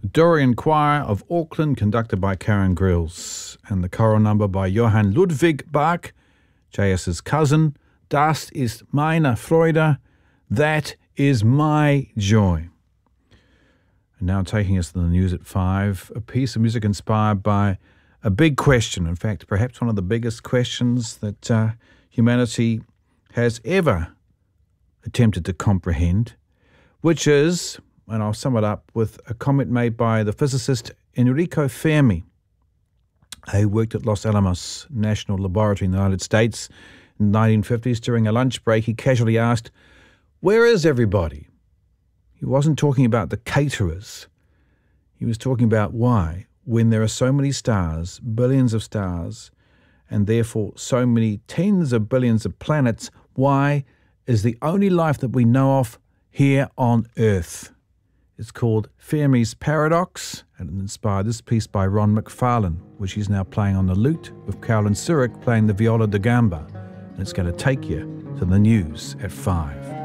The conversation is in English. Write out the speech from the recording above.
Dorian Choir of Auckland, conducted by Karen Grills, and the choral number by Johann Ludwig Bach, J.S.'s cousin. Das ist meine Freude, that is my joy. And now taking us to the news at 5, a piece of music inspired by a big question, in fact, perhaps one of the biggest questions that humanity has ever attempted to comprehend, which is, and I'll sum it up with a comment made by the physicist Enrico Fermi, who worked at Los Alamos National Laboratory in the United States in the 1950s. During a lunch break, he casually asked, "Where is everybody?" He wasn't talking about the caterers. He was talking about why, when there are so many stars, billions of stars, and therefore so many tens of billions of planets, why is the only life that we know of here on Earth? It's called Fermi's Paradox, and it inspired this piece by Ron McFarlane, which he's now playing on the lute, with Carolyn Surik playing the viola da gamba. And it's going to take you to the news at 5.